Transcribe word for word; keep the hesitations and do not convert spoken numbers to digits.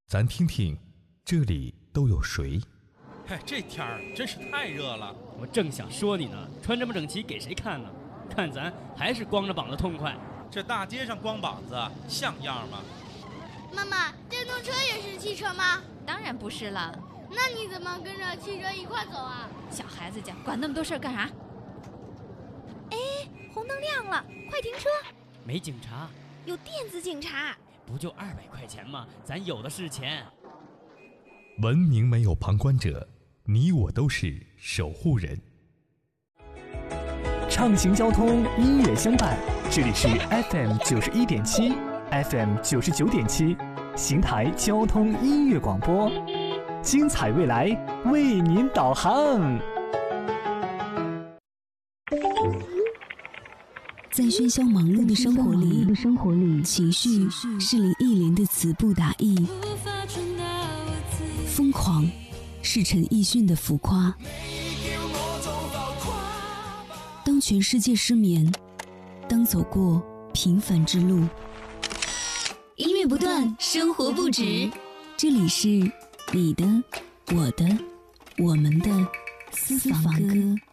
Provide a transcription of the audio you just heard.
咱听听这里都有谁？ 哎，这天儿真是太热了。 我正想说你呢，穿这么整齐给谁看呢？看咱还是光着膀子痛快。 这大街上光膀子像样吗？ 妈妈，电动车也是汽车吗？ 当然不是了。 那你怎么跟着汽车一块走啊？ 小孩子家管那么多事儿干啥？哎，红灯亮了，快停车！ 没警察， 有电子警察。 不就二百块钱吗？咱有的是钱。 文明没有旁观者，你我都是守护人。 畅行交通，音乐相伴，这里是 F M 九十一点七 ，F M 九十九点七，邢台交通音乐广播，精彩未来为您导航。 在喧嚣忙碌的生活里，情绪是林忆莲的词不达意，疯狂是陈奕迅的浮夸。当全世界失眠，当走过平凡之路，音乐不断，生活不止。这里是你的、我的、我们的私房歌。